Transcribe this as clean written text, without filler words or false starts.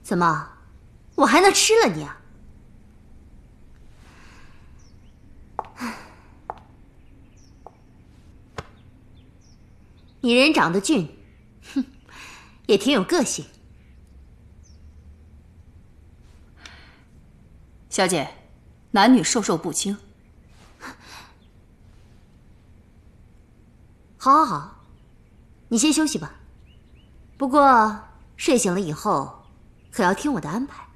怎么，我还能吃了你啊？你人长得俊，哼，也挺有个性。 小姐，男女授受不亲。 好，好，好，你先休息吧。不过睡醒了以后，可要听我的安排。